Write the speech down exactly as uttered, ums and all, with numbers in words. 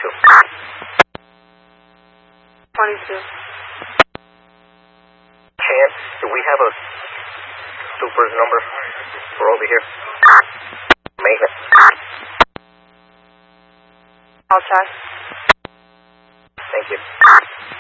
twenty-two. twenty-two. Chance, do we have a super's number for over here? Maintenance. I'll check. Thank you.